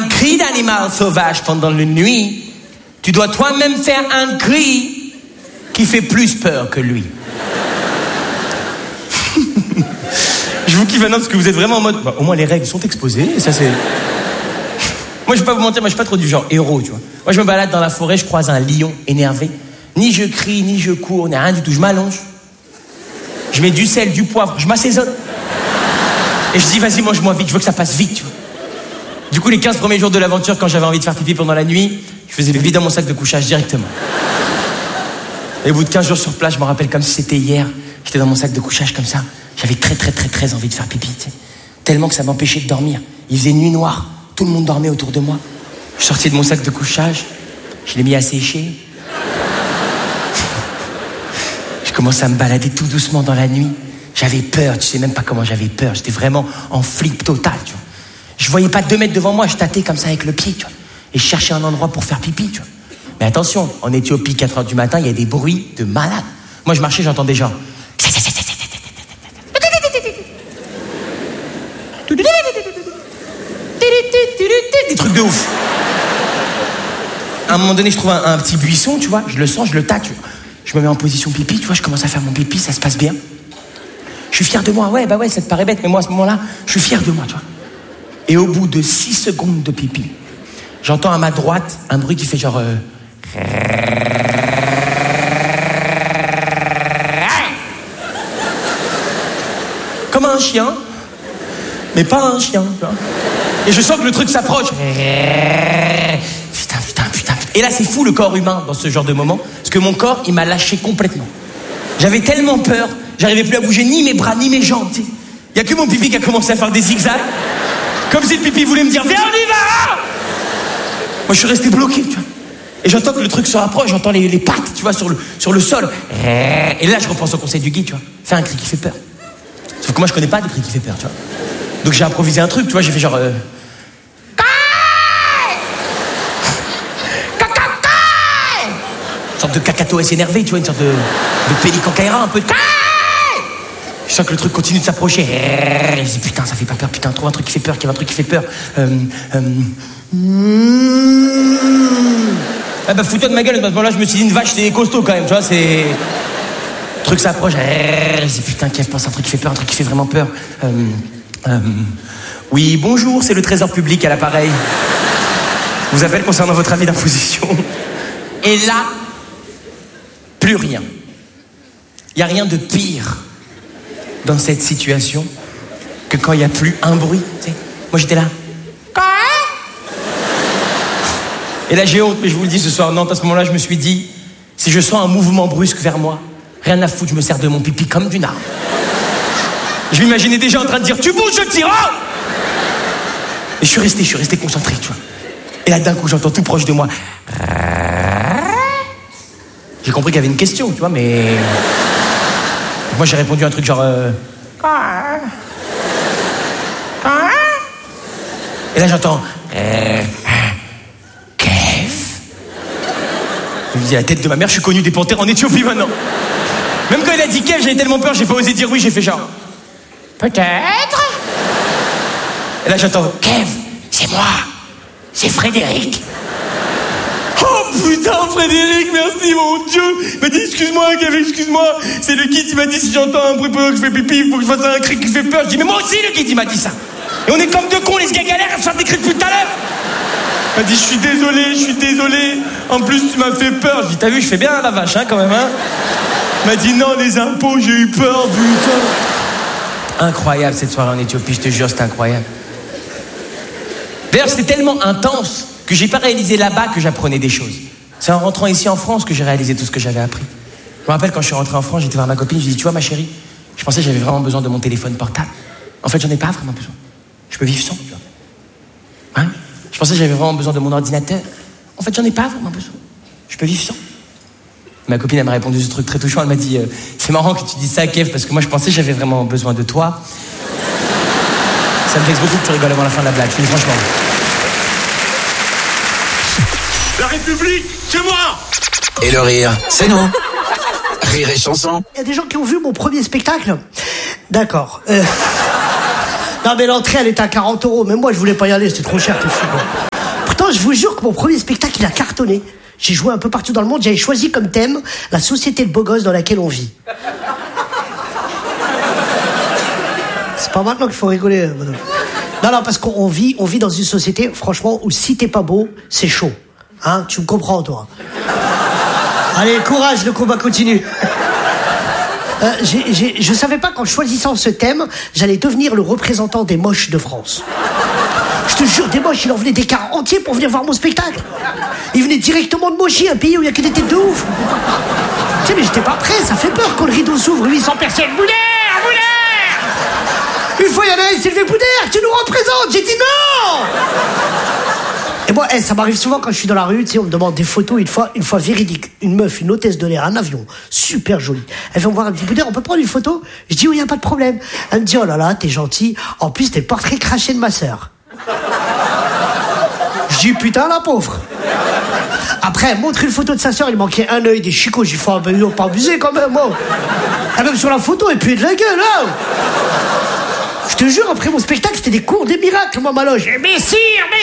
un cri d'animal sauvage pendant la nuit, tu dois toi-même faire un cri qui fait plus peur que lui. Je vous kiffe maintenant parce que vous êtes vraiment en mode... Bah, au moins les règles sont exposées, et ça c'est... Moi je vais pas vous mentir, moi je suis pas trop du genre héros, tu vois. Moi je me balade dans la forêt, je croise un lion énervé. Ni je crie, ni je cours, ni rien du tout. Je m'allonge. Je mets du sel, du poivre, je m'assaisonne. Et je dis, vas-y, mange-moi vite, je veux que ça passe vite, tu vois. Du coup, les 15 premiers jours de l'aventure, quand j'avais envie de faire pipi pendant la nuit, je faisais pipi dans mon sac de couchage directement. Et au bout de 15 jours sur place, je me rappelle comme si c'était hier. J'étais dans mon sac de couchage comme ça. J'avais très envie de faire pipi, tu sais. Tellement que ça m'empêchait de dormir. Il faisait nuit noire, tout le monde dormait autour de moi. Je suis sorti de mon sac de couchage, je l'ai mis à sécher. Je commençais à me balader tout doucement dans la nuit. J'avais peur, tu sais même pas comment j'avais peur. J'étais vraiment en flip total, tu vois. Je voyais pas 2 mètres devant moi, je tâtais comme ça avec le pied, tu vois. Et je cherchais un endroit pour faire pipi, tu vois. Mais attention, en Éthiopie, 4h du matin, il y a des bruits de malade. Moi, je marchais, j'entendais genre... Des trucs de ouf. À un moment donné, je trouve un petit buisson, tu vois. Je le sens, je le tâte, tu vois. Je me mets en position pipi, tu vois, je commence à faire mon pipi, ça se passe bien. Je suis fier de moi, ouais, ça te paraît bête, mais moi, à ce moment-là, je suis fier de moi, tu vois. Et au bout de 6 secondes de pipi, j'entends à ma droite un bruit qui fait genre... Comme un chien, mais pas un chien, tu vois. Et je sens que le truc s'approche. Putain. Et là, c'est fou le corps humain dans ce genre de moment, parce que mon corps, il m'a lâché complètement. J'avais tellement peur, j'arrivais plus à bouger ni mes bras, ni mes jambes, tu sais. Il y a que mon pipi qui a commencé à faire des zigzags, comme si le pipi voulait me dire « Viens, on y va !» Moi, je suis resté bloqué, tu vois. Et j'entends que le truc se rapproche, j'entends les pattes, tu vois, sur le sol. Et là, je repense au conseil du guide, tu vois. Fais un cri qui fait peur. Sauf que moi, je connais pas de cri qui fait peur, tu vois. Donc j'ai improvisé un truc, tu vois, j'ai fait genre... Une sorte de cacatoès énervé, tu vois, une sorte de pélican caïra, un peu de... Je sens que le truc continue de s'approcher. Et je dis, putain, ça fait pas peur, putain, trouve un truc qui fait peur, qu'il y a un truc qui fait peur. Ah bah, fous-toi de ma gueule, à ce moment-là, je me suis dit, une vache, c'est costaud quand même, tu vois, c'est... Le truc s'approche. Je dis, putain, Kev, pense à un truc qui fait peur, un truc qui fait vraiment peur. Oui, bonjour, c'est le trésor public à l'appareil. Je vous appelle concernant votre avis d'imposition. Et là, plus rien. Il n'y a rien de pire dans cette situation que quand il n'y a plus un bruit, tu sais. Moi, j'étais là. Et là, j'ai honte, mais je vous le dis ce soir, non, à ce moment-là, je me suis dit, si je sens un mouvement brusque vers moi, rien à foutre, je me sers de mon pipi comme d'une arme. Je m'imaginais déjà en train de dire, tu bouges, je tire. Et je suis resté concentré, tu vois. Et là, d'un coup, j'entends tout proche de moi. J'ai compris qu'il y avait une question, tu vois, mais... Moi, j'ai répondu un truc genre... Et là, j'entends... Kev. Je me dis, la tête de ma mère, je suis connu des panthères en Éthiopie maintenant. Même quand il a dit Kev, j'avais tellement peur, j'ai pas osé dire oui, j'ai fait genre... Peut-être. Et là, j'entends... Kev, c'est moi. C'est Frédéric. Oh putain, Frédéric, merci mon Dieu. Il m'a dit excuse-moi, Kev, excuse-moi. C'est le guide, il m'a dit si j'entends un bruit pendant que je fais pipi, il faut que je fasse un cri qui fait peur. Je dis mais moi aussi le guide, il m'a dit ça. Et on est comme deux cons, les gars galèrent à faire des cris depuis tout à l'heure. Il m'a dit je suis désolé. En plus tu m'as fait peur. Je dis t'as vu, je fais bien la vache hein, quand même hein. Il m'a dit non, les impôts, j'ai eu peur, putain. Incroyable cette soirée en Éthiopie, je te jure, c'était incroyable. D'ailleurs, c'était tellement intense que j'ai pas réalisé là-bas que j'apprenais des choses. C'est en rentrant ici en France que j'ai réalisé tout ce que j'avais appris. Je me rappelle quand je suis rentré en France, j'étais voir ma copine, je lui ai dit, tu vois ma chérie, je pensais que j'avais vraiment besoin de mon téléphone portable. En fait, j'en ai pas vraiment besoin. Je peux vivre sans, tu vois. Hein? Je pensais que j'avais vraiment besoin de mon ordinateur. En fait, j'en ai pas vraiment besoin. Je peux vivre sans. Ma copine, elle m'a répondu ce truc très touchant. Elle m'a dit, c'est marrant que tu dises ça, Kev, parce que moi, je pensais que j'avais vraiment besoin de toi. Ça me vexe beaucoup que tu rigoles avant la fin de la blague, je dis franchement. La République, c'est moi! Et le rire, c'est nous. Rire et chanson. Il y a des gens qui ont vu mon premier spectacle. D'accord. Non mais l'entrée, elle était à 40 €. Même moi, je voulais pas y aller, c'était trop cher tout de suite. Pourtant, je vous jure que mon premier spectacle, il a cartonné. J'ai joué un peu partout dans le monde. J'avais choisi comme thème la société de beaux gosses dans laquelle on vit. C'est pas maintenant qu'il faut rigoler, madame. Non, parce qu'on vit dans une société, franchement, où si t'es pas beau, c'est chaud. Hein, tu me comprends, toi. Allez, courage, le combat continue. Je savais pas qu'en choisissant ce thème, j'allais devenir le représentant des moches de France. Je te jure, des moches, il en venait des cars entiers pour venir voir mon spectacle. Ils venaient directement de Mochi, un pays où il y a que des têtes de ouf. Tu sais, mais j'étais pas prêt, ça fait peur quand le rideau s'ouvre, 800 personnes. Boudère. Une fois, il y en a un, il s'est levé, Boudère, tu nous représentes. J'ai dit non. Et moi, ça m'arrive souvent quand je suis dans la rue, tu sais, on me demande des photos, une fois véridique. Une meuf, une hôtesse de l'air, un avion, super jolie. Elle vient me voir, elle me dit, Boudère, on peut prendre une photo? Je dis, oui, y a pas de problème. Elle me dit, oh là là, t'es gentil. En plus, t'es le portrait craché de ma sœur. Je dis, putain, la pauvre. Après, elle montre une photo de sa sœur, il manquait un œil, des chicots. J'ai fait, pas abuser quand même, moi. Et même sur la photo, elle puait de la gueule, là. Je te jure, après mon spectacle, c'était des cours des miracles, moi, ma loge. Messire.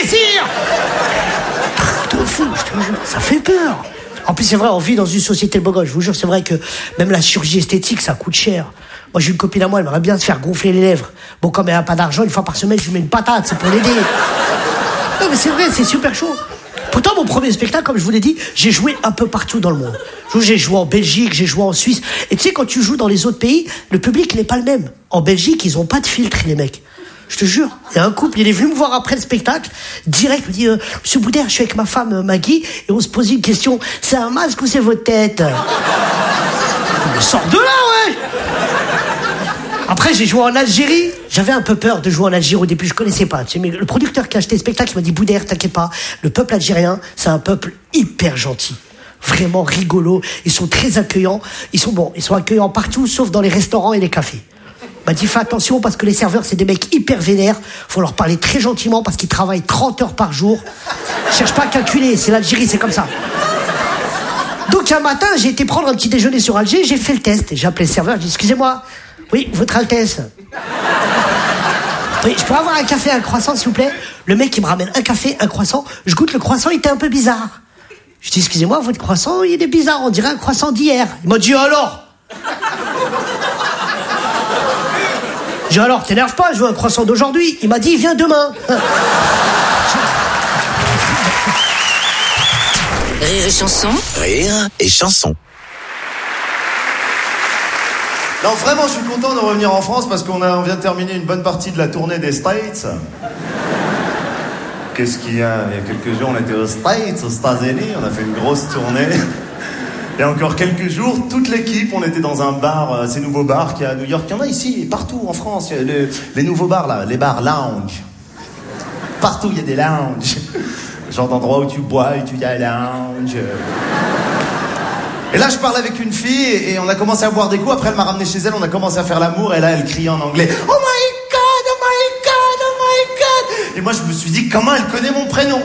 Truc de fou, je te jure, ça fait peur. En plus, c'est vrai, on vit dans une société de beaux gosses. Je vous jure, c'est vrai que même la chirurgie esthétique, ça coûte cher. Moi, j'ai une copine à moi, elle aimerait bien se faire gonfler les lèvres. Bon, comme elle n'a pas d'argent, une fois par semaine, je lui mets une patate, c'est pour l'aider. Non, mais c'est vrai, c'est super chaud. Pourtant, mon premier spectacle, comme je vous l'ai dit, j'ai joué un peu partout dans le monde. J'ai joué en Belgique, j'ai joué en Suisse. Et tu sais, quand tu joues dans les autres pays, le public n'est pas le même. En Belgique, ils ont pas de filtre, les mecs. Je te jure, il y a un couple, il est venu me voir après le spectacle, direct, il me dit, Monsieur Boudère, je suis avec ma femme Maggie, et on se posait une question, c'est un masque ou c'est votre tête? Je me sors de là, ouais. Après, j'ai joué en Algérie. J'avais un peu peur de jouer en Algérie au début, je connaissais pas. Tu sais, mais le producteur qui a acheté le spectacle, il m'a dit, Boudère, t'inquiète pas, le peuple algérien, c'est un peuple hyper gentil. Vraiment rigolo. Ils sont très accueillants. Ils sont accueillants partout, sauf dans les restaurants et les cafés. Il m'a dit, fais attention parce que les serveurs, c'est des mecs hyper vénères. Faut leur parler très gentiment parce qu'ils travaillent 30 heures par jour. Cherche pas à calculer, c'est l'Algérie, c'est comme ça. Donc, un matin, j'ai été prendre un petit déjeuner sur Alger, j'ai fait le test. J'ai appelé le serveur, j'ai dit, excusez-moi. Oui, votre Altesse. Oui, je pourrais avoir un café et un croissant, s'il vous plaît? Le mec, il me ramène un café, un croissant. Je goûte le croissant, il était un peu bizarre. Je dis, excusez-moi, votre croissant, il est bizarre, on dirait un croissant d'hier. Il m'a dit, alors? J'ai dit, alors, t'énerve pas, je veux un croissant d'aujourd'hui. Il m'a dit, viens demain. Rire et chanson. Rire et chanson. Non, vraiment, je suis content de revenir en France parce qu'on vient de terminer une bonne partie de la tournée des States. Qu'est-ce qu'il y a? Il y a quelques jours, on était aux States, aux États-Unis, on a fait une grosse tournée. Et encore quelques jours, toute l'équipe, on était dans un bar, ces nouveaux bars qu'il y a à New York. Il y en a ici, partout en France. Il y a les nouveaux bars, là, les bars lounge. Partout, il y a des lounges. Genre d'endroits où tu bois et tu dis lounge. Et là, je parlais avec une fille et on a commencé à boire des coups. Après, elle m'a ramené chez elle, on a commencé à faire l'amour. Et là, elle criait en anglais, oh my God, oh my God, oh my God. Et moi, je me suis dit, comment elle connaît mon prénom?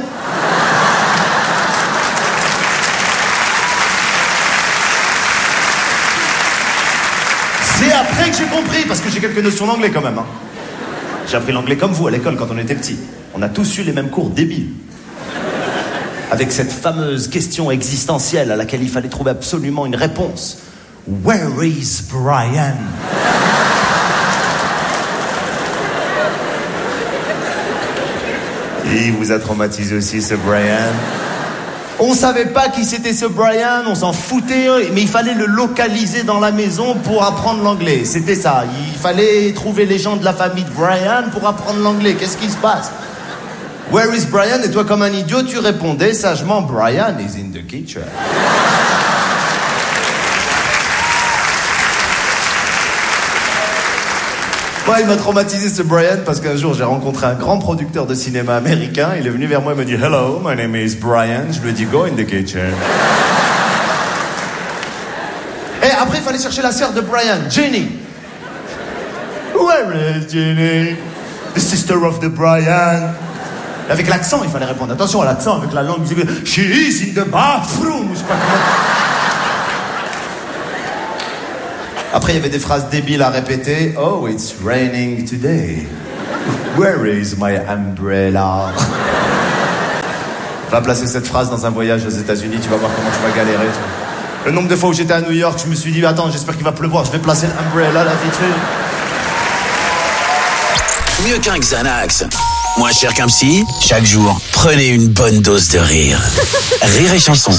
C'est après que j'ai compris, parce que j'ai quelques notions d'anglais quand même. Hein. J'ai appris l'anglais comme vous à l'école quand on était petits. On a tous eu les mêmes cours débiles. Avec cette fameuse question existentielle à laquelle il fallait trouver absolument une réponse. Where is Brian? Et il vous a traumatisé aussi, ce Brian. On savait pas qui c'était ce Brian, on s'en foutait, mais il fallait le localiser dans la maison pour apprendre l'anglais. C'était ça, il fallait trouver les gens de la famille de Brian pour apprendre l'anglais. Qu'est-ce qui se passe? Where is Brian? Et toi, comme un idiot, tu répondais sagement, Brian is in the kitchen. Moi, il m'a traumatisé ce Brian parce qu'un jour, j'ai rencontré un grand producteur de cinéma américain. Il est venu vers moi et m'a dit, hello, my name is Brian. Je lui ai dit, go in the kitchen. Et après, il fallait chercher la sœur de Brian, Jenny. Where is Jenny? The sister of the Brian. Avec l'accent, il fallait répondre. Attention à l'accent, avec la langue. She is in the bathroom. Je sais pas comment. Après, il y avait des phrases débiles à répéter. Oh, it's raining today. Where is my umbrella? Va placer cette phrase dans un voyage aux États-Unis, tu vas voir comment tu vas galérer. Le nombre de fois où j'étais à New York, je me suis dit, attends, j'espère qu'il va pleuvoir, je vais placer l'umbrella là, vite fait. Mieux qu'un Xanax, moins cher qu'un psy, chaque jour, prenez une bonne dose de rire. Rire et chanson.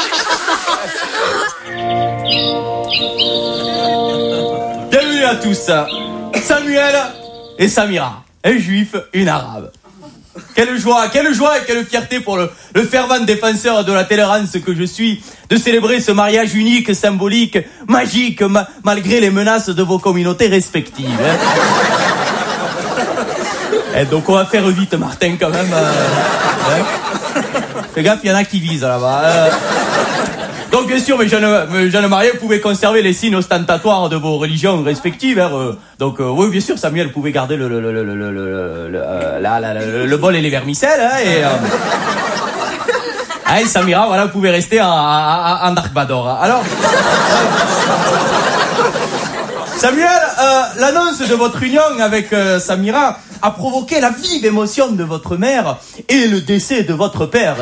Bienvenue à tous. Samuel et Samira, un juif, une arabe. Quelle joie et quelle fierté pour le fervent défenseur de la tolérance que je suis de célébrer ce mariage unique, symbolique, magique, malgré les menaces de vos communautés respectives. Et donc on va faire vite, Martin, quand même. Fais gaffe, il y en a qui visent là-bas. Donc bien sûr, mes jeunes mariés, vous pouvez conserver les signes ostentatoires de vos religions respectives. Donc oui, bien sûr, Samuel, vous pouvez garder le bol et les vermicelles. Et Samira, voilà, vous pouvez rester en Dark Vador. Alors, Samuel, l'annonce de votre union avec Samira a provoqué la vive émotion de votre mère et le décès de votre père.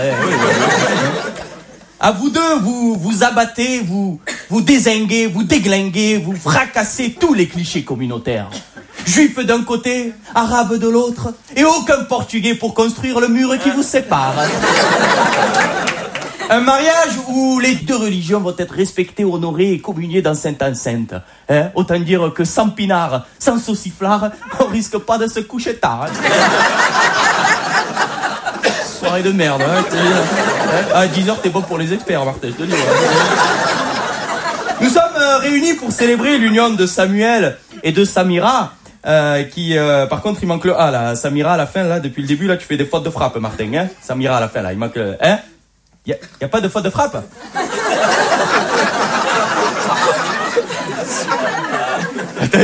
À vous deux, vous abattez, vous dézinguez, vous déglinguez, vous fracassez tous les clichés communautaires. Juif d'un côté, arabe de l'autre, et aucun portugais pour construire le mur qui vous sépare. Un mariage où les deux religions vont être respectées, honorées et communiées dans sainte enceinte. Autant dire que sans pinard, sans sauciflard, on risque pas de se coucher tard. Soirée de merde, à 10h, t'es bon pour les experts, Martin, je te dis. Nous sommes réunis pour célébrer l'union de Samuel et de Samira, qui, par contre, il manque le A, là. Samira, à la fin, là, depuis le début, là, tu fais des fautes de frappe, Martin, hein. Samira, à la fin, là, il manque le... Hein? Y a pas de faute de frappe? Attends,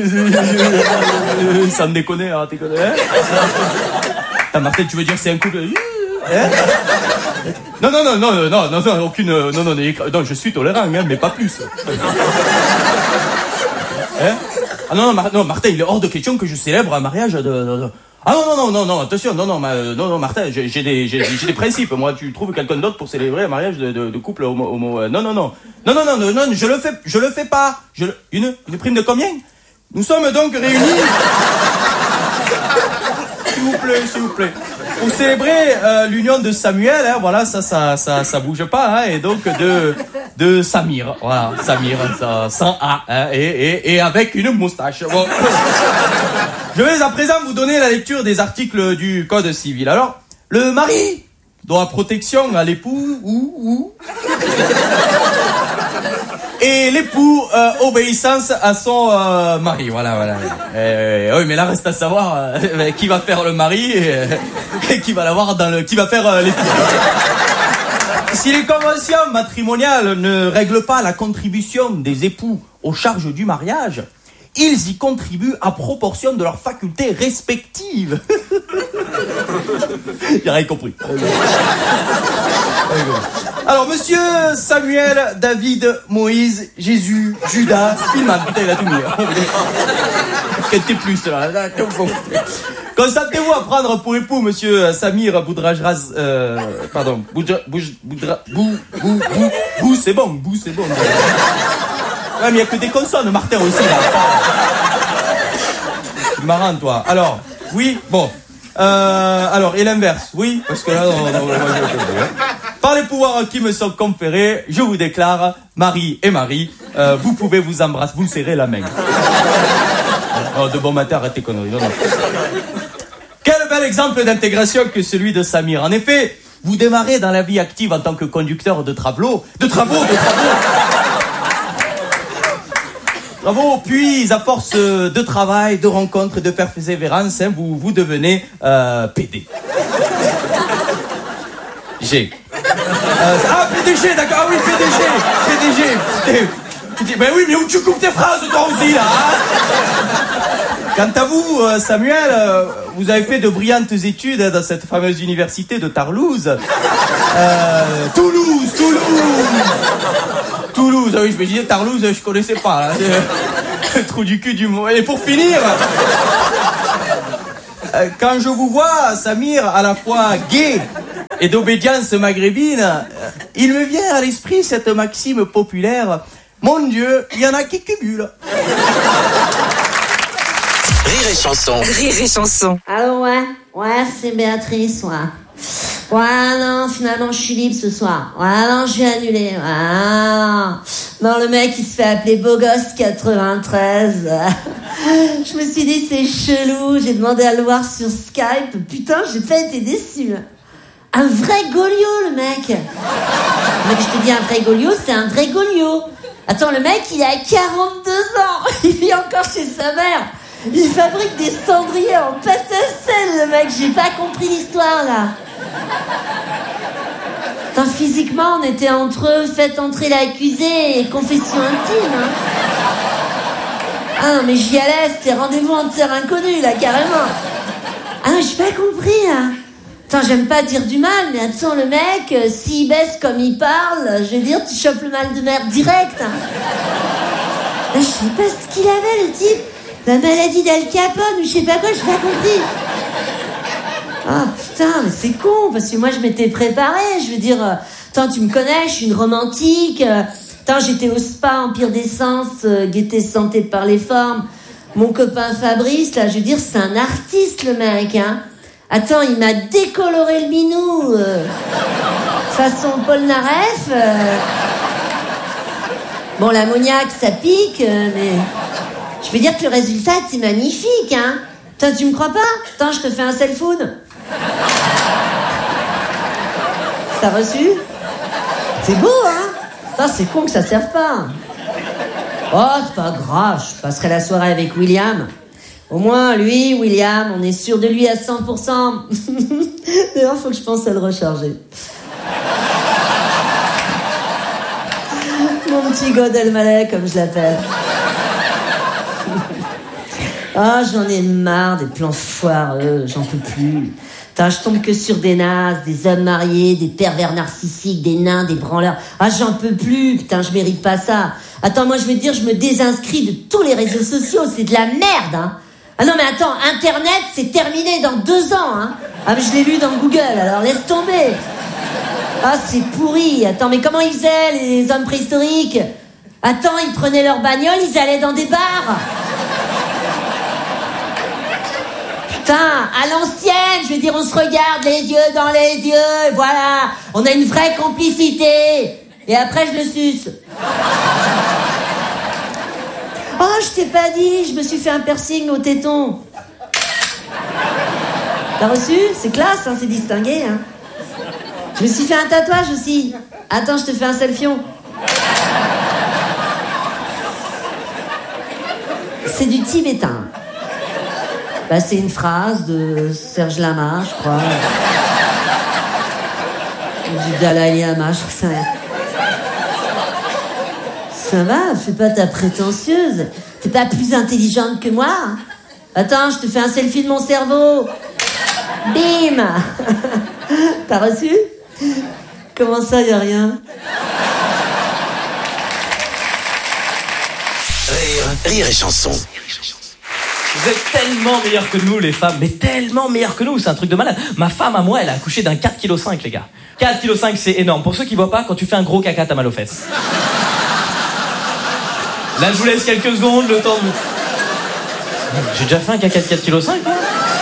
sans déconner, hein, t'es connu, hein? Attends, Martin, tu veux dire que c'est un coup de... Hein? Non, aucune... Non, je suis tolérant, hein, mais pas plus. Hein? Ah non, Martin, il est hors de question que je célèbre un mariage de... Ah non, attention, non, Martin, j'ai des principes. Moi, tu trouves quelqu'un d'autre pour célébrer un mariage de couple homo... Non, je le fais pas. Une prime de combien? Nous sommes donc réunis... S'il vous plaît. Pour célébrer l'union de Samuel, hein, voilà, ça bouge pas, hein, et donc de Samir, voilà, Samir, sans A, hein, et avec une moustache. Bon. Je vais à présent vous donner la lecture des articles du Code civil. Alors, le mari doit protection à l'époux ou et l'époux obéissance à son mari, voilà. Oui, mais là reste à savoir qui va faire le mari et qui va l'avoir qui va faire l'époux. Si les conventions matrimoniales ne règlent pas la contribution des époux aux charges du mariage, ils y contribuent à proportion de leurs facultés respectives. J'ai rien compris. Alors, monsieur Samuel, David, Moïse, Jésus, Judas, Spillman, putain, il a tout mis. Qu'est-ce plus, là? Consentez-vous à prendre pour époux monsieur Samir Boudrajraz... pardon, c'est bon. Ouais, mais il n'y a que des consonnes, Martin, aussi, là. C'est marrant, toi. Alors, oui, bon. Alors, et l'inverse, oui, parce que là, par les pouvoirs qui me sont conférés, je vous déclare, Marie et Marie, vous pouvez vous embrasser, vous serrez la main. Oh, de bon matin, arrête tes conneries. Non. Quel bel exemple d'intégration que celui de Samir. En effet, vous démarrez dans la vie active en tant que conducteur de travaux, puis à force de travail, de rencontres et de persévérance, hein, vous devenez PD. G. PDG, d'accord, ah oui, PDG. Ben oui, mais où tu coupes tes phrases, toi aussi, là, hein? Quant à vous, Samuel, vous avez fait de brillantes études dans cette fameuse université de Toulouse. Toulouse, ah oui, je me disais Toulouse, je connaissais pas, là. Le trou du cul du mot. Et pour finir, quand je vous vois, Samir, à la fois gay et d'obédience maghrébine, il me vient à l'esprit cette maxime populaire. Mon Dieu, il y en a qui cumulent. Rire et chanson. Rire et chanson. Allô, ouais, c'est Béatrice, ouais. Ouais, non, finalement, je suis libre ce soir. Ouais, non, j'ai annulé. Ouais, non, le mec, il se fait appeler Beau Gosse 93. Je me suis dit, c'est chelou. J'ai demandé à le voir sur Skype. Putain, j'ai pas été déçue. Un vrai Goliot, le mec. Mais je te dis, un vrai Goliot, c'est un vrai Goliot. Attends, le mec, il a 42 ans. Il vit encore chez sa mère. Il fabrique des cendriers en pâte à sel, le mec. J'ai pas compris l'histoire, là. Attends, physiquement, on était entre eux, faites entrer l'accusé et confession intime. Hein. Ah non, mais j'y allais, c'était rendez-vous en terre inconnue, là, carrément. Ah non, j'ai pas compris, hein. Attends, j'aime pas dire du mal, mais attends, le mec, s'il baisse comme il parle, je veux dire, tu chopes le mal de mer direct. Hein. Là, je sais pas ce qu'il avait, le type. La maladie d'Al Capone ou je sais pas quoi, j'ai pas compris. Ah putain, mais c'est con, parce que moi je m'étais préparée, je veux dire, attends, tu me connais, je suis une romantique, attends, j'étais au spa Empire d'Essence, gaieté santé par les formes, mon copain Fabrice, là, je veux dire, c'est un artiste le mec, hein. Attends, il m'a décoloré le minou, façon Paul Naref, bon, l'ammoniaque, ça pique, mais je veux dire que le résultat, c'est magnifique, hein. Toi, tu me crois pas? Attends, je te fais un self-food. T'as reçu? C'est beau, hein? Attends, c'est con que ça serve pas. Oh, c'est pas grave, je passerai la soirée avec William. Au moins, lui, William, on est sûr de lui à 100%. D'ailleurs, faut que je pense à le recharger. Mon petit God Elmaleh, comme je l'appelle. Ah, j'en ai marre des plans foireux, j'en peux plus. Putain, je tombe que sur des nazes, des hommes mariés, des pervers narcissiques, des nains, des branleurs. Ah, j'en peux plus, putain, je mérite pas ça. Attends, moi je veux dire, je me désinscris de tous les réseaux sociaux, c'est de la merde, hein. Ah non, mais attends, Internet, c'est terminé dans 2 ans, hein. Ah, mais je l'ai lu dans Google, alors laisse tomber. Ah, c'est pourri. Attends, mais comment ils faisaient, les hommes préhistoriques? Attends, ils prenaient leur bagnole, ils allaient dans des bars. Putain, à l'ancienne, je veux dire, on se regarde les yeux dans les yeux, et voilà, on a une vraie complicité. Et après, je le suce. Oh, je t'ai pas dit, je me suis fait un piercing au téton. T'as reçu? C'est classe, hein, c'est distingué, hein. Je me suis fait un tatouage aussi. Attends, je te fais un selfion. C'est du tibétain. Bah, c'est une phrase de Serge Lama, je crois. Du Dalai Lama, je sais rien. Ça va, fais pas ta prétentieuse. T'es pas plus intelligente que moi. Attends, je te fais un selfie de mon cerveau. Bim. T'as reçu? Comment ça, y a rien? Rire et chanson. Vous êtes tellement meilleurs que nous, les femmes, mais tellement meilleurs que nous, c'est un truc de malade. Ma femme, à moi, elle a accouché d'un 4,5 kg, les gars. 4,5 kg, c'est énorme. Pour ceux qui voient pas, quand tu fais un gros caca, t'as mal aux fesses. Là, je vous laisse quelques secondes, le temps de... J'ai déjà fait un caca de 4,5 kg, moi.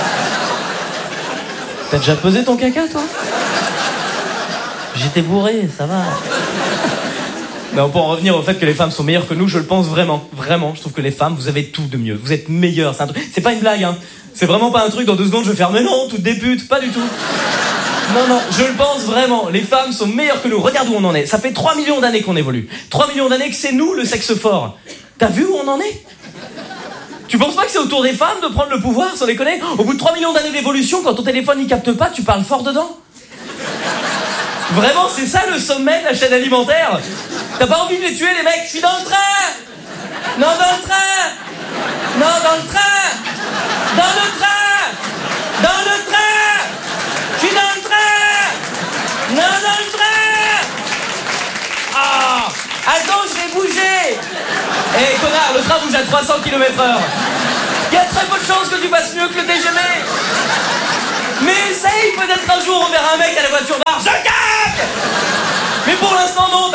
T'as déjà pesé ton caca, toi? J'étais bourré, ça va. Mais pour en revenir au fait que les femmes sont meilleures que nous, je le pense vraiment. Vraiment, je trouve que les femmes, vous avez tout de mieux. Vous êtes meilleures, c'est pas une blague, hein. C'est vraiment pas un truc, dans 2 secondes, je vais faire, mais non, toutes des putes, pas du tout. Non, je le pense vraiment. Les femmes sont meilleures que nous. Regarde où on en est. Ça fait 3 millions d'années qu'on évolue. 3 millions d'années que c'est nous, le sexe fort. T'as vu où on en est? Tu penses pas que c'est au tour des femmes de prendre le pouvoir, sans déconner? Au bout de 3 millions d'années d'évolution, quand ton téléphone n'y capte pas, tu parles fort dedans? Vraiment, c'est ça le sommet de la chaîne alimentaire? T'as pas envie de les tuer, les mecs? Je suis dans le train! Non, dans le train! Non, dans le train! Dans le train! Dans le train! Je suis dans le train! Non, dans le train! Ah! Attends, je vais bouger! Eh, connard, le train bouge à 300 km/h. Il y a très peu de chances que tu fasses mieux que le TGV. Mais essaye, peut-être un jour on verra un mec à la voiture marche.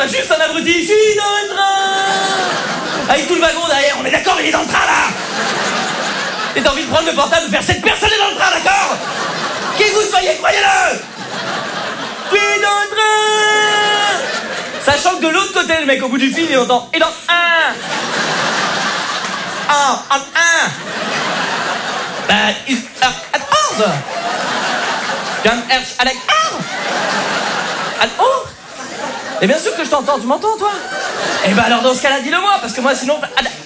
pas juste un abruti. Je suis dans le train. Avec tout le wagon derrière, on est d'accord, il est dans le train là. Et t'as envie de prendre le portable, de faire cette personne est dans le train, d'accord? Qui que vous soyez, croyez-le. Je suis dans le train. Sachant que de l'autre côté, le mec au bout du fil, il entend. Et dans un. Is at onze. Kan avec Et bien sûr que je t'entends, tu m'entends toi? Eh ben alors dans ce cas-là, dis-le moi, parce que moi sinon...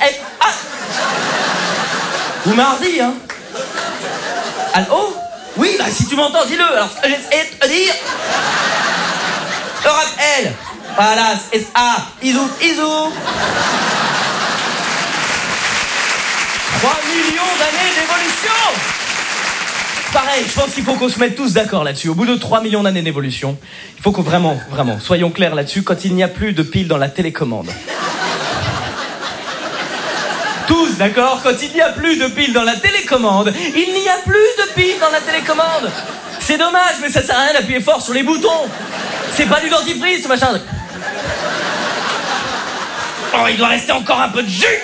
Vous m'ardez, hein? Allô? Oui, bah si tu m'entends, dis-le. Alors, j'essaie de te dire... Europe L. Voilà, c'est A. Isou. 3 millions d'années d'évolution. Pareil, je pense qu'il faut qu'on se mette tous d'accord là-dessus. Au bout de 3 millions d'années d'évolution, il faut qu'on vraiment, soyons clairs là-dessus, quand il n'y a plus de piles dans la télécommande. Tous d'accord, quand il n'y a plus de piles dans la télécommande, il n'y a plus de piles dans la télécommande. C'est dommage, mais ça sert à rien d'appuyer fort sur les boutons. C'est pas du dentifrice, ce machin. Oh, il doit rester encore un peu de jus.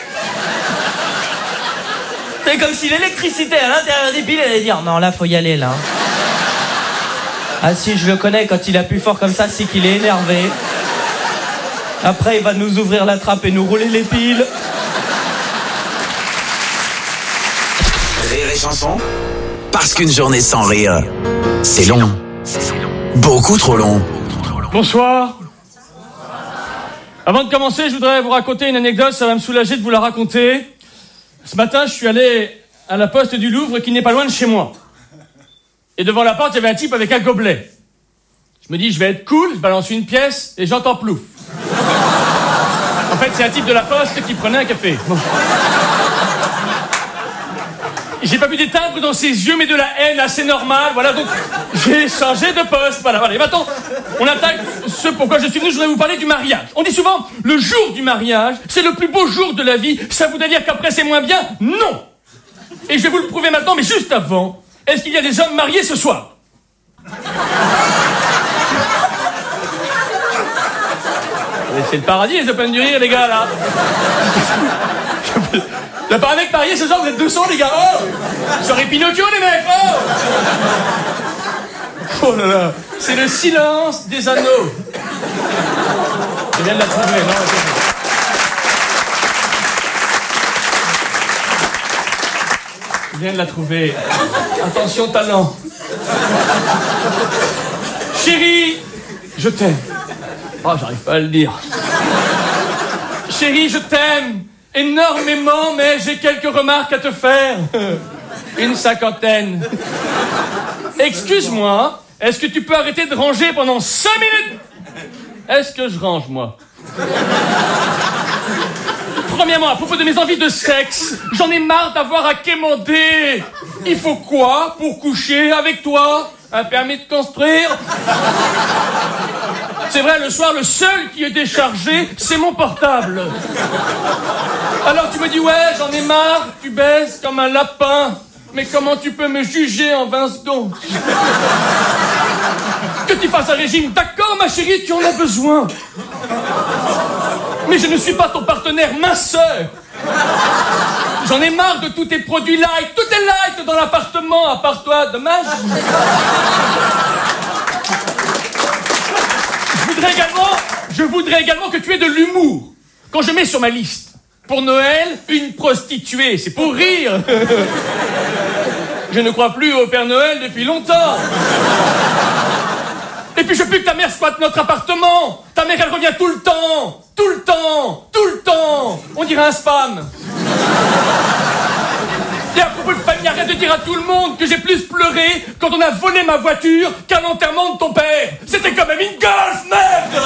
C'est comme si l'électricité à l'intérieur des piles allait dire non là faut y aller là. Ah si je le connais, quand il appuie fort comme ça c'est qu'il est énervé. Après il va nous ouvrir la trappe et nous rouler les piles. Rire et chanson, parce qu'une journée sans rire, c'est long. Beaucoup trop long. Bonsoir. Avant de commencer, je voudrais vous raconter une anecdote, ça va me soulager de vous la raconter. Ce matin, je suis allé à la poste du Louvre qui n'est pas loin de chez moi. Et devant la porte, il y avait un type avec un gobelet. Je me dis, je vais être cool, je balance une pièce et j'entends plouf. En fait, c'est un type de la poste qui prenait un café. Bon. J'ai pas vu des timbres dans ses yeux, mais de la haine assez normale. Voilà, donc j'ai changé de poste. Voilà. Et maintenant, on attaque ce pourquoi je suis venu. Je voudrais vous parler du mariage. On dit souvent, le jour du mariage, c'est le plus beau jour de la vie. Ça voudrait dire qu'après, c'est moins bien? Non. Et je vais vous le prouver maintenant, mais juste avant, est-ce qu'il y a des hommes mariés ce soir? C'est le paradis, les open du rire, les gars, là. Il n'y a pas un mec marié ce soir, vous êtes 200 les gars. Oh, soirée Pinocchio les mecs. Oh là là, c'est le silence des anneaux. Je viens de la trouver, non? Je viens de la trouver. Attention talent. Chérie, je t'aime. Oh, j'arrive pas à le dire. Chérie, je t'aime énormément, mais j'ai quelques remarques à te faire. Une cinquantaine. Excuse-moi, est-ce que tu peux arrêter de ranger pendant 5 minutes? Est-ce que je range, moi? Premièrement, à propos de mes envies de sexe, j'en ai marre d'avoir à quémander. Il faut quoi pour coucher avec toi? Un permis de construire? C'est vrai, le soir, le seul qui est déchargé, c'est mon portable. Alors tu me dis, ouais, j'en ai marre, tu baisses comme un lapin. Mais comment tu peux me juger en 20 secondes? Que tu fasses un régime, d'accord, ma chérie, tu en as besoin. Mais je ne suis pas ton partenaire minceur. J'en ai marre de tous tes produits light. Tout est light dans l'appartement, à part toi, dommage. Je voudrais également que tu aies de l'humour. Quand je mets sur ma liste, pour Noël, une prostituée, c'est pour rire. Je ne crois plus au Père Noël depuis longtemps. Et puis je veux plus que ta mère squatte notre appartement. Ta mère, elle revient tout le temps. Tout le temps. Tout le temps. On dirait un spam. Et à propos de famille, arrête de dire à tout le monde que j'ai plus pleuré quand on a volé ma voiture qu'à l'enterrement de ton père. C'était quand même une Golf, merde.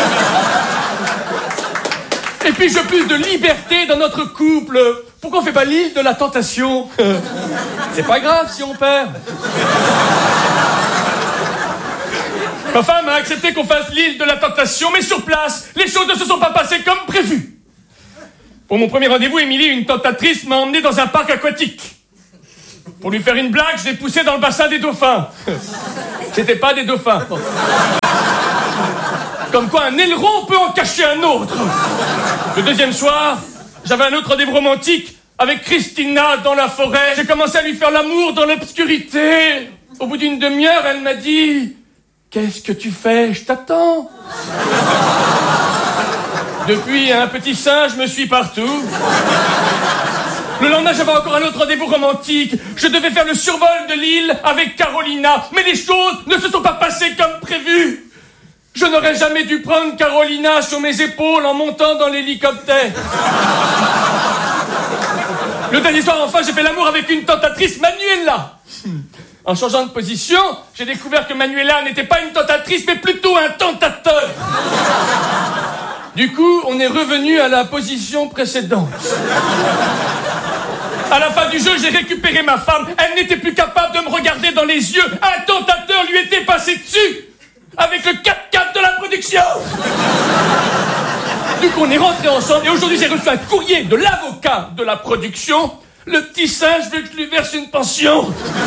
Et puis je veux plus de liberté dans notre couple. Pourquoi on fait pas l'île de la tentation? C'est pas grave si on perd. Ma femme a accepté qu'on fasse l'île de la tentation, mais sur place, les choses ne se sont pas passées comme prévu. Pour mon premier rendez-vous, Émilie, une tentatrice, m'a emmené dans un parc aquatique. Pour lui faire une blague, je l'ai poussé dans le bassin des dauphins. C'était pas des dauphins. Comme quoi un aileron peut en cacher un autre. Le deuxième soir, j'avais un autre rendez-vous romantique avec Christina dans la forêt. J'ai commencé à lui faire l'amour dans l'obscurité. Au bout d'une demi-heure, elle m'a dit « Qu'est-ce que tu fais? Je t'attends. » Depuis, un petit singe me suit partout. Le lendemain, j'avais encore un autre rendez-vous romantique. Je devais faire le survol de l'île avec Carolina. Mais les choses ne se sont pas passées comme prévu. Je n'aurais jamais dû prendre Carolina sur mes épaules en montant dans l'hélicoptère. Le dernier soir, enfin, j'ai fait l'amour avec une tentatrice, Manuela. En changeant de position, j'ai découvert que Manuela n'était pas une tentatrice, mais plutôt un tentateur. Du coup, on est revenu à la position précédente. À la fin du jeu, j'ai récupéré ma femme. Elle n'était plus capable de me regarder dans les yeux. Un tentateur lui était passé dessus. Avec le 4x4 de la production. Du coup, on est rentrés ensemble. Et aujourd'hui, j'ai reçu un courrier de l'avocat de la production. Le petit singe veut que je lui verse une pension.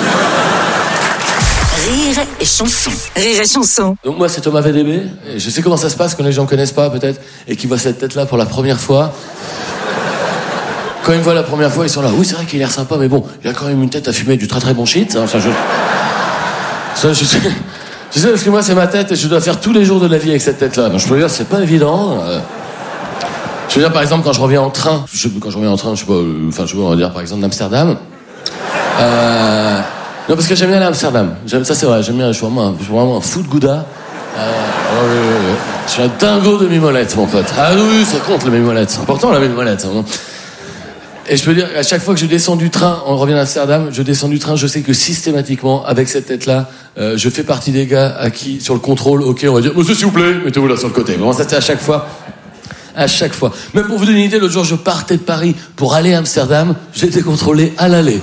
Rire et chanson. Rire et chanson. Donc moi, c'est Thomas VDB. Et je sais comment ça se passe quand les gens connaissent pas, peut-être, et qui voient cette tête-là pour la première fois. Quand ils me voient la première fois, ils sont là. Oui, c'est vrai qu'il a l'air sympa, mais bon, il a quand même une tête à fumer du très très bon shit. Hein, ça, je sais. Je sais, parce que moi, c'est ma tête et je dois faire tous les jours de la vie avec cette tête-là. Donc, je peux dire, c'est pas évident. Je veux dire, par exemple, quand je reviens en train, je sais pas, on va dire, par exemple, d'Amsterdam. Non, parce que j'aime bien aller à Amsterdam. Ça, c'est vrai, j'aime bien, je suis vraiment un fou de gouda. Je suis un dingo de mimolette, mon pote. Ah oui, ça compte, la mimolette. C'est important, la mimolette. Hein. Et je peux dire, à chaque fois que je descends du train, on revient d'Amsterdam, je descends du train, je sais que systématiquement, avec cette tête-là, je fais partie des gars à qui, sur le contrôle, ok, on va dire, monsieur, s'il vous plaît, mettez-vous là sur le côté. Vraiment, ça c'est à chaque fois. À chaque fois. Même pour vous donner une idée, l'autre jour, je partais de Paris pour aller à Amsterdam, j'étais contrôlé à l'aller.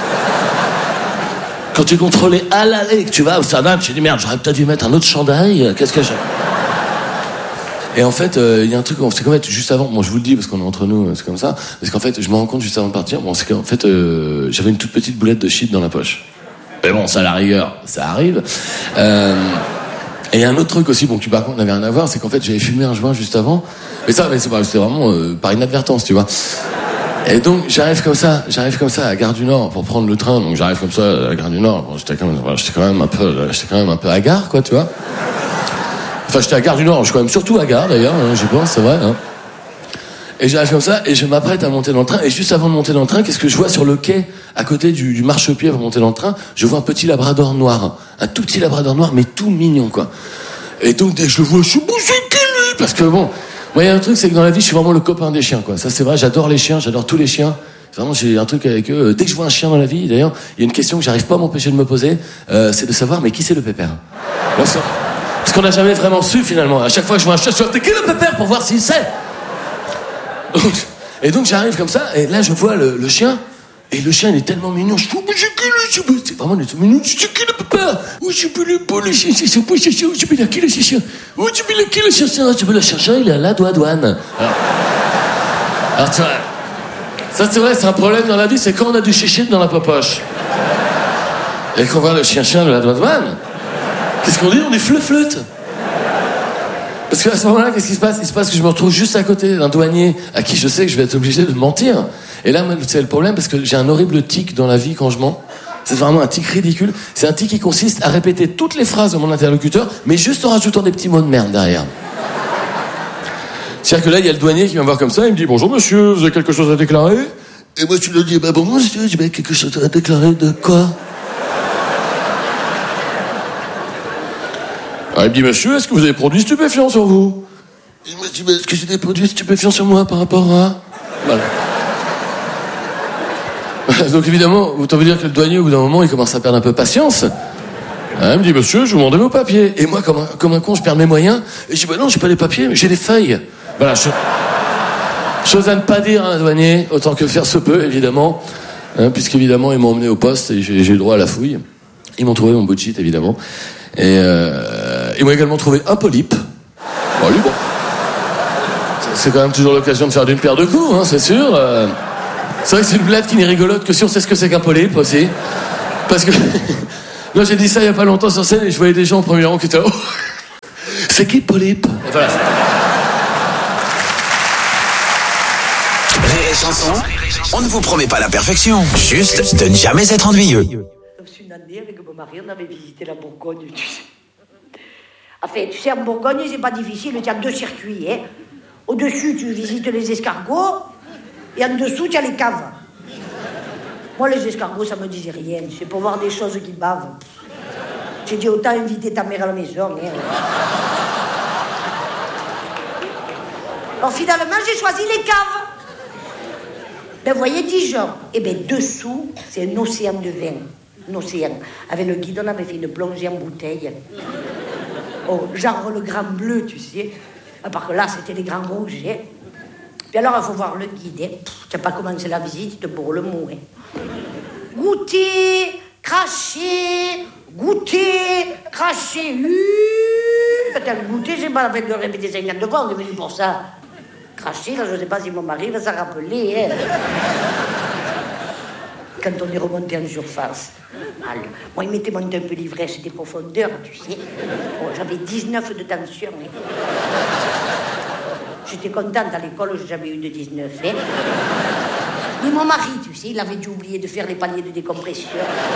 Quand tu es contrôlé à l'aller, que tu vas à Amsterdam, tu te dis, merde, j'aurais peut-être dû mettre un autre chandail, qu'est-ce que j'ai... Et en fait, il y a un truc, c'est qu'en fait, juste avant, bon, je vous le dis parce qu'on est entre nous, c'est comme ça, parce qu'en fait, je me rends compte juste avant de partir, bon, c'est qu'en fait, j'avais une toute petite boulette de shit dans la poche. Mais bon, ça, à la rigueur, ça arrive. Et il y a un autre truc aussi, bon, qui par contre n'avait rien à voir, c'est qu'en fait, j'avais fumé un joint juste avant, mais c'était vraiment par inadvertance, tu vois. Et donc, j'arrive comme ça à Gare du Nord pour prendre le train, donc j'arrive comme ça à la Gare du Nord, bon, j'étais quand même un peu à Gare, quoi, tu vois. Enfin, j'étais à Gare du Nord, je suis quand même surtout à Gare, d'ailleurs, hein, j'y pense, c'est vrai. Hein. Et j'arrive comme ça, et je m'apprête à monter dans le train, et juste avant de monter dans le train, qu'est-ce que je vois sur le quai, à côté du marchepied pour monter dans le train? Je vois un petit labrador noir. Un tout petit labrador noir, mais tout mignon, quoi. Et donc, dès que je le vois, je suis bousillé, parce que bon, moi, il y a un truc, c'est que dans la vie, je suis vraiment le copain des chiens, quoi. Ça, c'est vrai, j'adore les chiens, j'adore tous les chiens. Vraiment, j'ai un truc avec eux. Dès que je vois un chien dans la vie, d'ailleurs, il y a une question que j'arrive pas à m'empêcher de me poser, c'est de savoir, mais qui c'est le pépère? Parce qu'on n'a jamais vraiment su, finalement. À chaque fois que je vois un chien, je suis qui est le pépère pour voir s'il sait. Et donc, j'arrive comme ça, et là, je vois le chien, et le chien, il est tellement mignon. Je dis, mais c'est vraiment, il est tout mignon. Je dis, qui est le pépère? Oui, je peux le pas, le chien, c'est pas le chien. Je peux qui le chien? Oui, je peux le chien, je peux le chercher, il est à la douane. Alors, tu vois, ça, c'est vrai, c'est un problème dans la vie, c'est quand on a du chichi dans la popoche. Et qu'on voit le chien de la douane. Qu'est-ce qu'on dit? On est fleu-fleute. Parce qu'à ce moment-là, qu'est-ce qui se passe? Il se passe que je me retrouve juste à côté d'un douanier à qui je sais que je vais être obligé de mentir. Et là, c'est le problème parce que j'ai un horrible tic dans la vie quand je mens. C'est vraiment un tic ridicule. C'est un tic qui consiste à répéter toutes les phrases de mon interlocuteur, mais juste en rajoutant des petits mots de merde derrière. C'est-à-dire que là, il y a le douanier qui vient me voir comme ça, il me dit « Bonjour monsieur, vous avez quelque chose à déclarer ?» Et moi, tu lui dis « Bah bon, monsieur, j'ai quelque chose à déclarer de quoi ?» Alors, il me dit, monsieur, est-ce que vous avez des produits stupéfiants sur vous? Il me dit, est-ce que j'ai des produits stupéfiants sur moi par rapport à... Voilà. Donc évidemment, autant vous dire que le douanier, au bout d'un moment, il commence à perdre un peu patience. Il me dit, monsieur, je vous demandais vos papiers. Et moi, comme un con, je perds mes moyens. Et je dis, bah non, j'ai pas les papiers, mais j'ai des feuilles. Voilà, chose à ne pas dire à un douanier, autant que faire se peut, évidemment. Puisqu'évidemment, ils m'ont emmené au poste et j'ai eu droit à la fouille. Ils m'ont trouvé mon bout de shit, évidemment. Et ils m'ont également trouvé un polype. Bon, lui, bon. C'est quand même toujours l'occasion de faire d'une paire de coups, hein, c'est sûr. C'est vrai que c'est une blague qui n'est rigolote que si on sait ce que c'est qu'un polype aussi. Parce que... Là, j'ai dit ça il y a pas longtemps sur scène et je voyais des gens en premier rang qui étaient là. C'est qui Polype? Et voilà. Rire et chanson, on ne vous promet pas la perfection, juste de ne jamais être ennuyeux. Une année, avec mon mari, on avait visité la Bourgogne, tu sais. Enfin, tu sais, en Bourgogne, c'est pas difficile, il y a 2 circuits, hein. Au-dessus, tu visites les escargots, et en dessous, tu as les caves. Moi, les escargots, ça me disait rien, c'est pour voir des choses qui bavent. J'ai dit, autant inviter ta mère à la maison, hein. Alors, finalement, j'ai choisi les caves. Ben, vous voyez, Dijon, et bien, dessous, c'est un océan de vin. Un océan. Avec le guide, on avait fait une plongée en bouteille. Oh, genre le grand bleu, tu sais. À part que là, c'était les grands rouges. Hein. Puis alors, il faut voir le guide. Hein. Tu n'as pas commencé la visite, il te bourre le mot. Hein. Goûter, cracher, goûter, cracher. Attends, goûter, j'ai pas la peine de le répéter 50 fois, on est venu pour ça. Cracher, là, je ne sais pas si mon mari va s'en rappeler. Hein. Quand on est remonté en surface. Alors, moi, il m'était monté un peu l'ivresse des profondeurs, tu sais. Oh, j'avais 19 de tension. Hein. J'étais contente à l'école, j'ai jamais eu de 19. Hein. Mais mon mari, tu sais, il avait dû oublier de faire les paliers de décompression.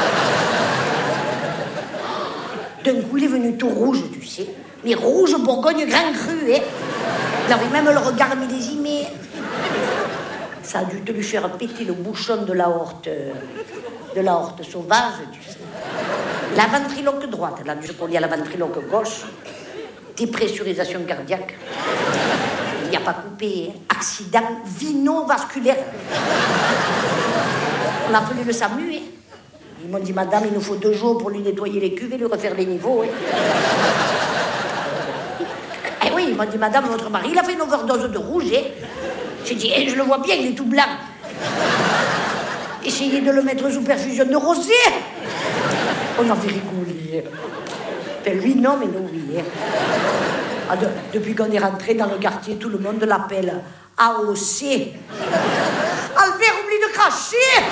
D'un coup, il est venu tout rouge, tu sais. Mais rouge, Bourgogne, grand cru, hein. Il avait même le regard millésimé. Ça a dû te lui faire péter le bouchon de l'aorte sauvage, tu sais. La ventriloque droite, là, je peux lier à la ventriloque gauche. Dépressurisation cardiaque. Il n'y a pas coupé, hein. Accident vino-vasculaire. On a appelé le SAMU, hein. Ils m'ont dit, madame, il nous faut 2 jours pour lui nettoyer les cuves et lui refaire les niveaux, hein. Eh oui, ils m'ont dit, madame, votre mari, il a fait une overdose de rouge, hein. J'ai dit, je le vois bien, il est tout blanc. Essayez de le mettre sous perfusion de rosée. On avait rigolé. Ben lui, non, mais nous, oui. Hein. Ah, depuis qu'on est rentré dans le quartier, tout le monde l'appelle AOC. Albert, oublie de cracher.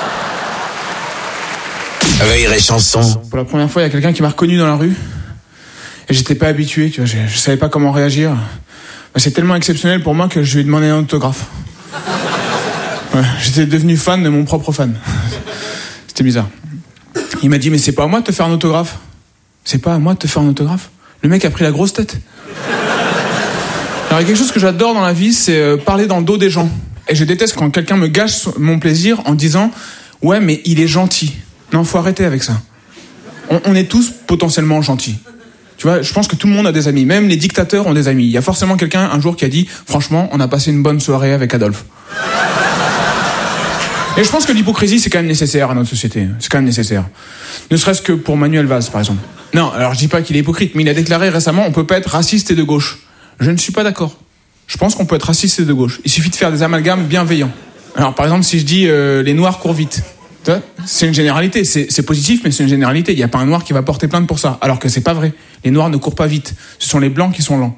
Rire et chanson. Pour la première fois, il y a quelqu'un qui m'a reconnu dans la rue. Et j'étais pas habitué, tu vois, je savais pas comment réagir. C'est tellement exceptionnel pour moi que je lui ai demandé un autographe. Ouais, j'étais devenu fan de mon propre fan. C'était bizarre. Il m'a dit, mais c'est pas à moi de te faire un autographe. C'est pas à moi de te faire un autographe. Le mec a pris la grosse tête. Alors il y a quelque chose que j'adore dans la vie, c'est parler dans le dos des gens. Et je déteste quand quelqu'un me gâche mon plaisir en disant, ouais, mais il est gentil. Non, faut arrêter avec ça. On est tous potentiellement gentils. Tu vois, je pense que tout le monde a des amis. Même les dictateurs ont des amis. Il y a forcément quelqu'un un jour qui a dit « Franchement, on a passé une bonne soirée avec Adolphe. » Et je pense que l'hypocrisie, c'est quand même nécessaire à notre société. C'est quand même nécessaire. Ne serait-ce que pour Manuel Valls, par exemple. Non, alors je dis pas qu'il est hypocrite, mais il a déclaré récemment « On peut pas être raciste et de gauche. » Je ne suis pas d'accord. Je pense qu'on peut être raciste et de gauche. Il suffit de faire des amalgames bienveillants. Alors, par exemple, si je dis les noirs courent vite », c'est une généralité, c'est positif, mais c'est une généralité. Il n'y a pas un noir qui va porter plainte pour ça, alors que c'est pas vrai. Les noirs ne courent pas vite. Ce sont les blancs qui sont lents.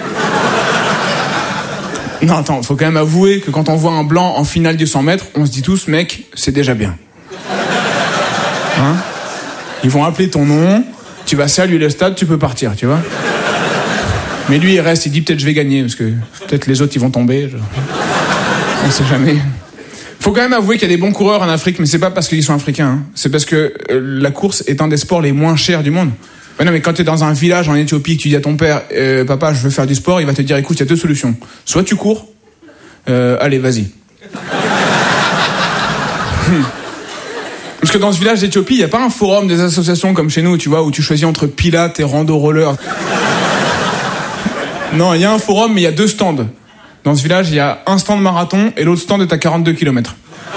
Non, attends, faut quand même avouer que quand on voit un blanc en finale du 100 mètres, on se dit tous, mec, c'est déjà bien. Hein ? Ils vont appeler ton nom, tu vas saluer le stade, tu peux partir, tu vois. Mais lui, il reste, il dit peut-être je vais gagner, parce que peut-être les autres, ils vont tomber. On sait jamais. Faut quand même avouer qu'il y a des bons coureurs en Afrique, mais c'est pas parce qu'ils sont africains. Hein. C'est parce que la course est un des sports les moins chers du monde. Mais non, mais quand t'es dans un village en Éthiopie, que tu dis à ton père, papa, je veux faire du sport, il va te dire, écoute, il y a 2 solutions. Soit tu cours, allez, vas-y. Parce que dans ce village d'Éthiopie, il y a pas un forum des associations comme chez nous, tu vois, où tu choisis entre pilates et rando roller. Non, il y a un forum, mais il y a 2 stands. Dans ce village, il y a un stand marathon et l'autre stand est à 42 km.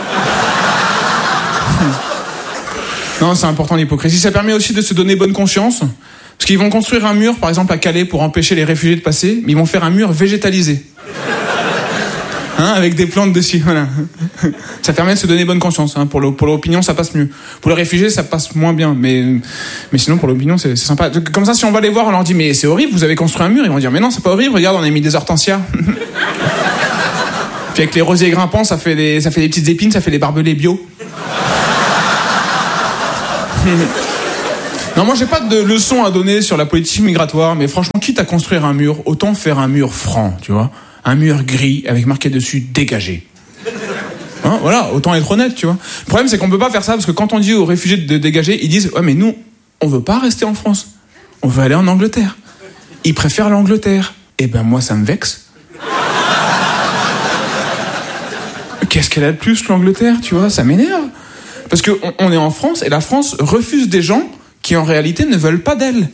Non, c'est important l'hypocrisie. Ça permet aussi de se donner bonne conscience. Parce qu'ils vont construire un mur, par exemple à Calais, pour empêcher les réfugiés de passer, mais ils vont faire un mur végétalisé. Hein, avec des plantes dessus, voilà. Ça permet de se donner bonne conscience. Hein. Pour l'opinion, ça passe mieux. Pour les réfugiés, ça passe moins bien. Mais sinon, pour l'opinion, c'est sympa. Comme ça, si on va les voir, on leur dit, mais c'est horrible, vous avez construit un mur. Ils vont dire, mais non, c'est pas horrible, regarde, on a mis des hortensias. Puis avec les rosiers grimpants, ça fait des petites épines, ça fait des barbelés bio. Non, moi j'ai pas de leçon à donner sur la politique migratoire, mais franchement, quitte à construire un mur, autant faire un mur franc, tu vois. Un mur gris avec marqué dessus « dégagé ». Hein, voilà, autant être honnête, tu vois. Le problème, c'est qu'on peut pas faire ça parce que quand on dit aux réfugiés de dégager, ils disent « Ouais, mais nous, on veut pas rester en France. On veut aller en Angleterre. » Ils préfèrent l'Angleterre. Eh ben moi, ça me vexe. Qu'est-ce qu'elle a de plus, l'Angleterre, tu vois? Ça m'énerve. Parce qu'on est en France et la France refuse des gens qui en réalité ne veulent pas d'elle.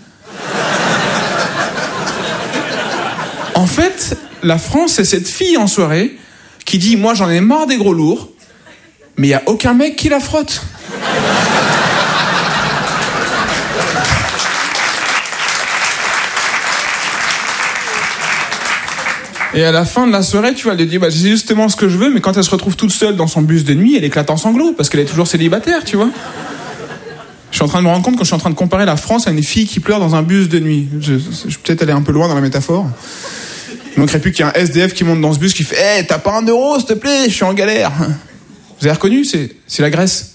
En fait, la France, c'est cette fille en soirée qui dit « Moi, j'en ai marre des gros lourds », mais il n'y a aucun mec qui la frotte. Et à la fin de la soirée, tu vois, elle lui dit « Bah, c'est justement ce que je veux », mais quand elle se retrouve toute seule dans son bus de nuit, elle éclate en sanglots, parce qu'elle est toujours célibataire, tu vois. Je suis en train de me rendre compte quand je suis en train de comparer la France à une fille qui pleure dans un bus de nuit. Peut-être aller un peu loin dans la métaphore. Il manquerait plus qu'il y ait un SDF qui monte dans ce bus qui fait « Hey, t'as pas 1 euro, s'il te plaît, je suis en galère !» Vous avez reconnu? C'est la Grèce.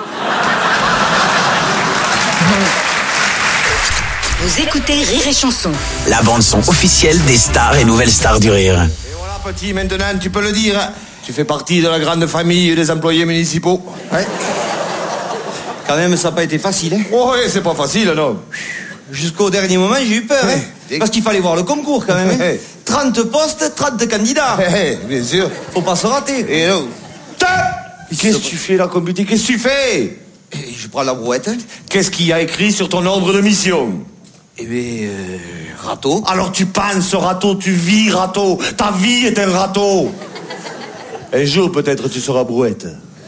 Vous écoutez Rire et Chanson. La bande-son officielle des stars et nouvelles stars du rire. Et voilà, petit, maintenant, tu peux le dire. Tu fais partie de la grande famille des employés municipaux. Ouais. Quand même, ça n'a pas été facile, hein. Oh, ouais, c'est pas facile, non. Jusqu'au dernier moment, j'ai eu peur, hein. Parce qu'il fallait voir le concours, quand même, hein. 30 postes, 30 candidats. Bien sûr. Faut pas se rater. Et non. Qu'est-ce que tu fais là, comme petit? Qu'est-ce que tu fais? Je prends la brouette. Qu'est-ce qu'il y a écrit sur ton ordre de mission? Eh bien, râteau. Alors tu penses râteau, tu vis râteau. Ta vie est un râteau. Un jour, peut-être, tu seras brouette.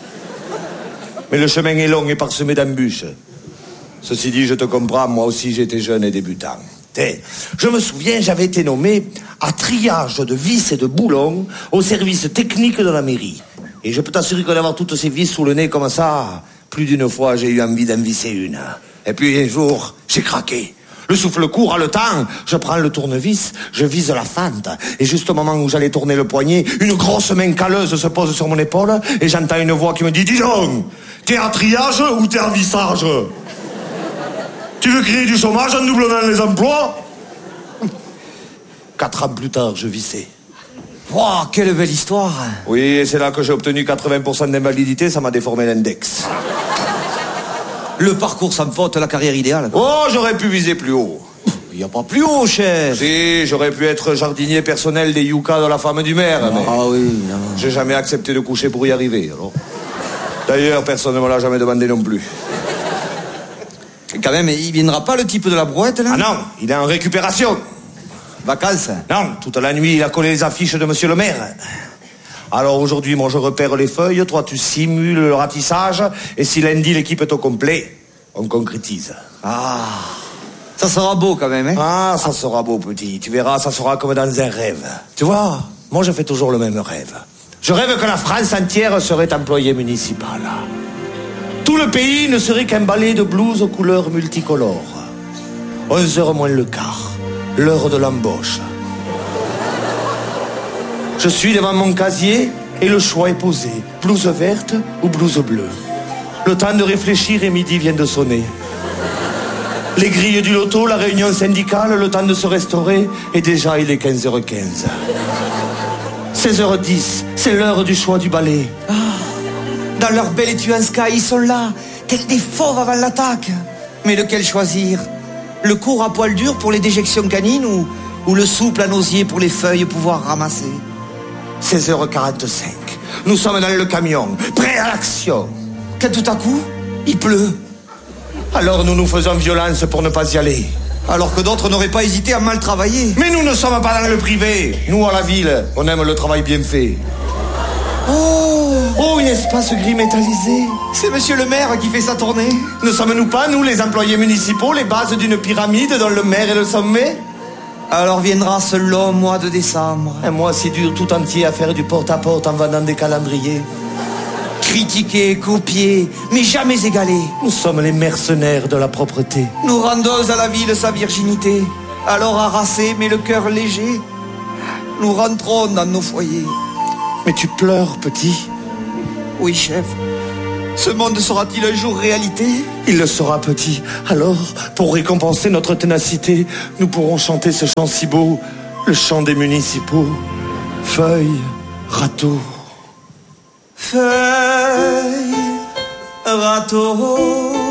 Mais le chemin est long et parsemé d'embûches. Ceci dit, je te comprends, moi aussi j'étais jeune et débutant. Je me souviens, j'avais été nommé à triage de vis et de boulons au service technique de la mairie. Et je peux t'assurer qu'en avoir toutes ces vis sous le nez comme ça, plus d'une fois j'ai eu envie d'en visser une. Et puis un jour, j'ai craqué. Le souffle court, le temps, je prends le tournevis, je vise la fente. Et juste au moment où j'allais tourner le poignet, une grosse main calleuse se pose sur mon épaule et j'entends une voix qui me dit « Dis donc, t'es à triage ou t'es à vissage ? Tu veux créer du chômage en doublant les emplois ?» 4 ans plus tard, je vissais. Wow, quelle belle histoire. Oui, et c'est là que j'ai obtenu 80% d'invalidité, ça m'a déformé l'index. Le parcours sans faute, la carrière idéale. Oh, j'aurais pu viser plus haut. Il n'y a pas plus haut, chef. Si, j'aurais pu être jardinier personnel des yucca de la femme du maire. Ah, mais oui, non. J'ai jamais accepté de coucher pour y arriver, alors. D'ailleurs, personne ne me l'a jamais demandé non plus. Et quand même, il viendra pas le type de la brouette, là? Ah non, il est en récupération. Vacances? Non, toute la nuit, il a collé les affiches de monsieur le maire. Alors aujourd'hui, moi je repère les feuilles, toi tu simules le ratissage, et si lundi l'équipe est au complet, on concrétise. Ah, ça sera beau quand même, hein? Ah, ça sera beau, petit. Tu verras, ça sera comme dans un rêve. Tu vois, moi je fais toujours le même rêve. Je rêve que la France entière serait employée municipale. Tout le pays ne serait qu'un balai de blouses aux couleurs multicolores. 11h moins le quart, l'heure de l'embauche. Je suis devant mon casier et le choix est posé. Blouse verte ou blouse bleue. Le temps de réfléchir et midi vient de sonner. Les grilles du loto, la réunion syndicale, le temps de se restaurer et déjà il est 15h15. 16h10, c'est l'heure du choix du balai. Ah, dans leur belle étui en sky, ils sont là, tels des fauves avant l'attaque. Mais lequel choisir? Le court à poil dur pour les déjections canines ou le souple à nosier pour les feuilles pouvoir ramasser? 16h45. Nous sommes dans le camion, prêts à l'action. Quand tout à coup, il pleut. Alors nous nous faisons violence pour ne pas y aller. Alors que d'autres n'auraient pas hésité à mal travailler. Mais nous ne sommes pas dans le privé. Nous, à la ville, on aime le travail bien fait. Oh, un espace gris métallisé. C'est monsieur le maire qui fait sa tournée. Ne sommes-nous pas, nous, les employés municipaux, les bases d'une pyramide dont le maire est le sommet? Alors viendra ce long mois de décembre. Un mois si dur tout entier à faire du porte-à-porte en vendant des calendriers. Critiquer, copier, mais jamais égaler. Nous sommes les mercenaires de la propreté. Nous rendons à la ville sa virginité. Alors harassés, mais le cœur léger, nous rentrons dans nos foyers. Mais tu pleures, petit? Oui, chef. Ce monde sera-t-il un jour réalité? Il le sera, petit. Alors, pour récompenser notre ténacité, nous pourrons chanter ce chant si beau, le chant des municipaux. Feuille, râteau. Feuille, râteau.